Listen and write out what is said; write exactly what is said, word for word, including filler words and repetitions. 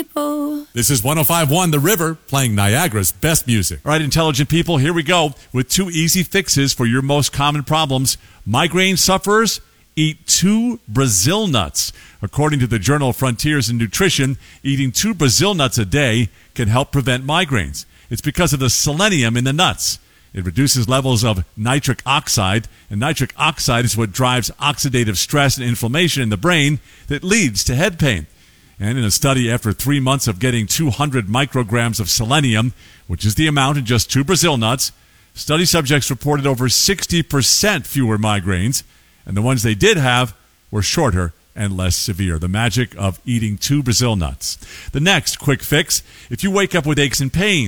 people. This is one oh five point one The River, playing Niagara's best music. All right, intelligent people, here we go with two easy fixes for your most common problems. Migraine sufferers, eat two Brazil nuts. According to the journal Frontiers in Nutrition, eating two Brazil nuts a day can help prevent migraines. It's because of the selenium in the nuts. It reduces levels of nitric oxide, and nitric oxide is what drives oxidative stress and inflammation in the brain that leads to head pain. And in a study after three months of getting two hundred micrograms of selenium, which is the amount in just two Brazil nuts, study subjects reported over sixty percent fewer migraines, and the ones they did have were shorter and less severe. The magic of eating two Brazil nuts. The next quick fix: if you wake up with aches and pains,